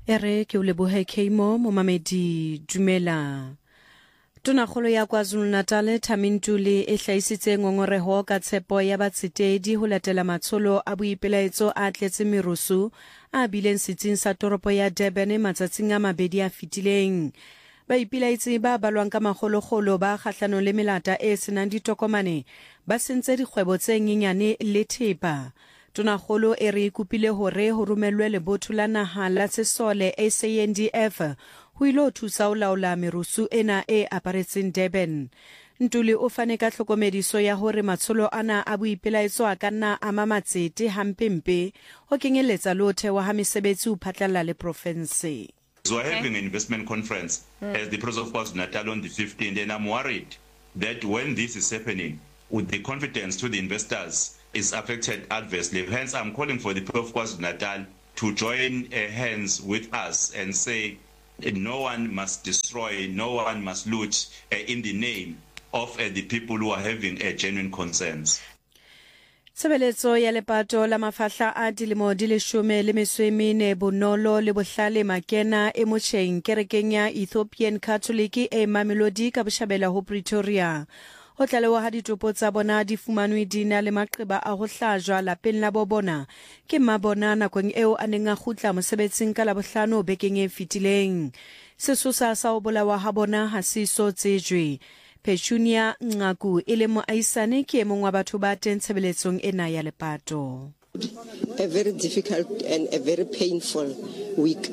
Ere ke o lebohe Keimo Momamedi dumela. Tonakgolo ya KwaZulu-Natal Thamintuli e hlahisitse ngongoreho ka tshepo ya batsetedi ho latela matsholo a boipelaetso a tletse merusu a bileng setsing sa toropo ya Durban matsatsing a mabedi a fitileng. Baipelaetsi ba balwang ka makgolokgolo ba kgahlano le melata e senang ditokomane ba sentse dikgwebo tse nyenyane le thepa. Tonakgolo e re kupile hore ho romellwe lebotho la naha la sesole SANDF ho ilo thusa ho laola merusu ena e aparetseng Durban. Ntuli o fane ka hlokomediso ya hore matsholo ana a boipelaetso a ka nna a mamatsete hampempe ho kenyeletsa le ho thewa ha mesebetsi ho phatlalla le province. So we're having an investment conference as the Province of KwaZulu-Natal on the 15th, and I'm worried that when this is happening, with the confidence to the investors is affected adversely. Hence, I'm calling for the Province of KwaZulu-Natal to join hands with us and say no one must destroy, no one must loot in the name of the people who are having genuine concerns. Tshebeletso ya lepato la mafahla a dilemo di 14 bonolo le bohlale makena e motjheng kerekeng ya Ethiopian Catholic e Mamelodi ka boshabela ho Pretoria. Ho tlalewa ha ditopo tsa bona di fumanwe di na le maqeba a ho hlajwa lapeng la bobona ke mabona nakong eo a neng a kgutla mosebetsing ka Labohlano bekeng e fitileng. Sesosa sa ho bolawa ha bona ha se so tsejwe. Petunia Ngaku ile moaisane ke mong wa batho ba teng tshebeletsong ena ya lepato. A very difficult and a very painful week.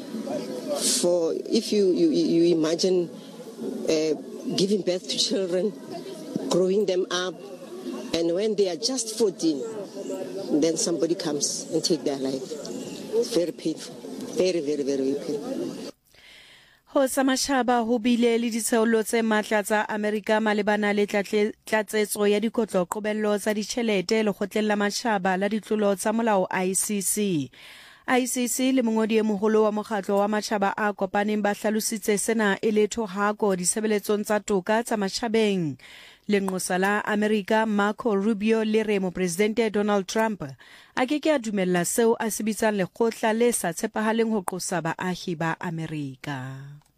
For if you imagine giving birth to children, growing them up, and when they are just 14, then somebody comes and take their life. It's very painful. Very, very, very painful. Ho samashaba ho bile le ditsheolo tse matla tsa Amerika malebana le tlatsetso ya dikotlo qobello tsa ditjhelete le kgotleng la matjhaba la ditlolo tsa molao ICC. ICC le mongodi e moholo wa mokgatlo wa matjhaba a kopaneng ba hlalositse sena e le thohako disebeletsong tsa toka tsa matjhabeng. Lenqosa la Amerika Marco Rubio le re mopresidente Donald Trump a ke a dumella seo a se bitsang lekgotla le sa tshepahaleng ho qosa baahi ba Amerika.